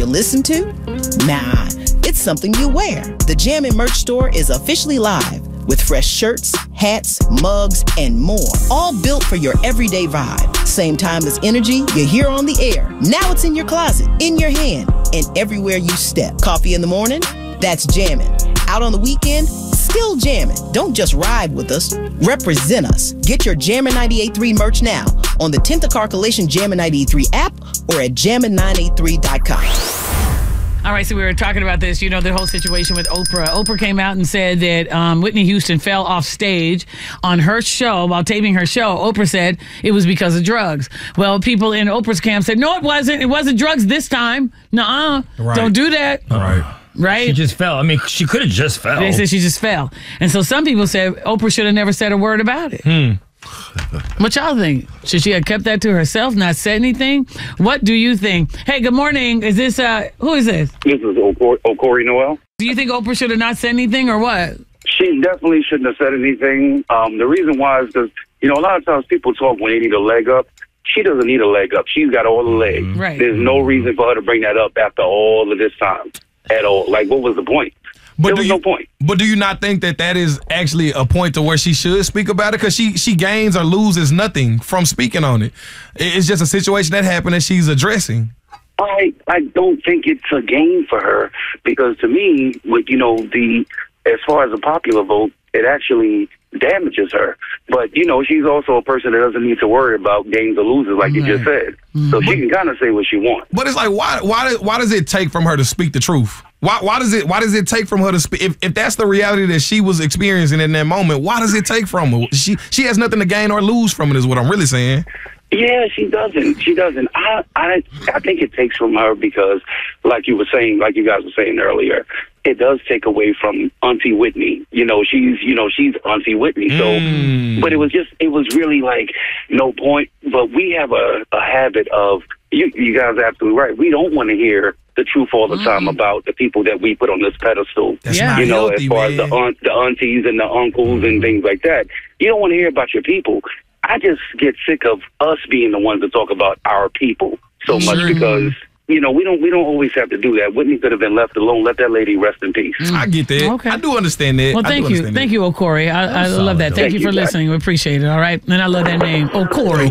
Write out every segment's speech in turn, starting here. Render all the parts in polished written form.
You listen to? Nah, it's something you wear. The Jammin' merch store is officially live with fresh shirts, hats, mugs, and more. All built for your everyday vibe. Same timeless energy you hear on the air. Now it's in your closet, in your hand, and everywhere you step. Coffee in the morning? That's Jammin'. Out on the weekend? Still jammin'. Don't just ride with us. Represent us. Get your Jammin' 98.3 merch now on the 10th of Calculation Jammin' 98.3 app or at jammin983.com. All right, so we were talking about this, the whole situation with Oprah. Oprah came out and said that Whitney Houston fell off stage on her show while taping her show. Oprah said it was because of drugs. Well, people in Oprah's camp said, no, it wasn't. It wasn't drugs this time. Nuh-uh. Right. Don't do that. All right. Right? She just fell. I mean, she could have just fell. They said she just fell. And so some people said Oprah should have never said a word about it. What y'all think? Should she have kept that to herself, not said anything? What do you think? Hey, good morning. Is this, who is this? This is Okori Noel. Do you think Oprah should have not said anything or what? She definitely shouldn't have said anything. The reason why is because, a lot of times people talk when they need a leg up. She doesn't need a leg up. She's got all the legs. Right. There's no reason for her to bring that up after all of this time at all. Like, what was the point? There was no point. But do you not think that is actually a point to where she should speak about it? Because she gains or loses nothing from speaking on it. It's just a situation that happened that she's addressing. I don't think it's a gain for her because to me, with as far as a popular vote, it actually damages her. But she's also a person that doesn't need to worry about gains or losers, like you just said. So she can kind of say what she wants. But it's like, why does it take from her to speak the truth? Why does it take from her to speak? If that's the reality that she was experiencing in that moment, why does it take from her? She has nothing to gain or lose from it, is what I'm really saying. Yeah, she doesn't. She doesn't. I think it takes from her because, like you guys were saying earlier, it does take away from Auntie Whitney. She's Auntie Whitney. So, but it was really like no point. But we have a habit of, you guys are absolutely right. We don't want to hear the truth all the time about the people that we put on this pedestal. That's not healthy, as far man. as the aunties and the uncles and things like that. You don't want to hear about your people. I just get sick of us being the ones that talk about our people so much because we don't always have to do that. Whitney could have been left alone. Let that lady rest in peace. I get that. Okay. I do understand that. Well, thank you, Okori. I love that. Thank you for listening. We appreciate it. All right, and I love that name, Okori.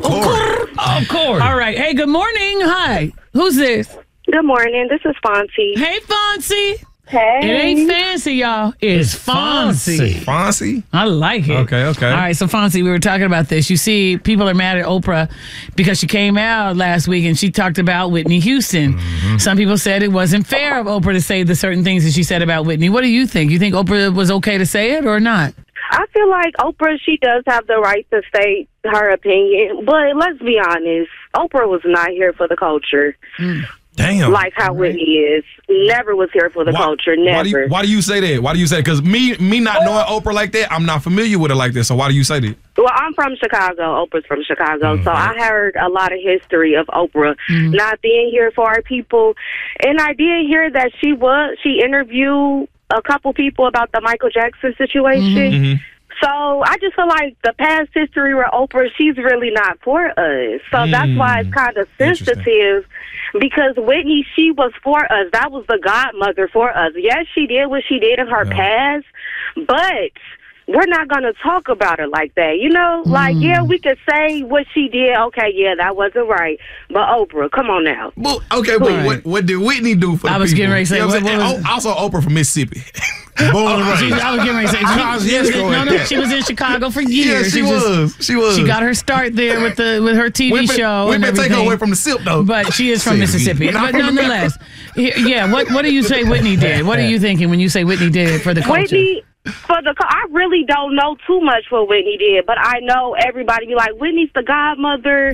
Okori. All right. Hey, good morning. Hi. Who's this? Good morning. This is Fonzie. Hey, Fonzie. Hey. It ain't fancy, y'all. It's Fonzie. Fonzie? I like it. Okay. All right, so Fonzie, we were talking about this. You see, people are mad at Oprah because she came out last week and she talked about Whitney Houston. Some people said it wasn't fair of Oprah to say the certain things that she said about Whitney. What do you think? You think Oprah was okay to say it or not? I feel like Oprah, she does have the right to state her opinion, but let's be honest, Oprah was not here for the culture. Damn. Like how Whitney is. Never was here for the culture. Never. Why do you say that? Why do you say that? Because me not knowing Oprah like that, I'm not familiar with her like that. So why do you say that? Well, I'm from Chicago. Oprah's from Chicago. So I heard a lot of history of Oprah not being here for our people. And I did hear that she interviewed a couple people about the Michael Jackson situation. So I just feel like the past history with Oprah, she's really not for us. So that's why it's kind of sensitive because Whitney, she was for us. That was the godmother for us. Yes, she did what she did in her past, but we're not going to talk about her like that. Like, yeah, we could say what she did. Okay, yeah, that wasn't right. But Oprah, come on now. Well, okay, but what did Whitney do for the people? I was getting ready to say, also Oprah from Mississippi. I was getting ready to say, she was in Chicago for years. Yeah, she was. She got her start there with her TV show. We may take her away from the SIP, though. But she is from Mississippi. But nonetheless, what do you say Whitney did? What are you thinking when you say Whitney did for the culture? I really don't know too much what Whitney did, but I know everybody be like, Whitney's the godmother.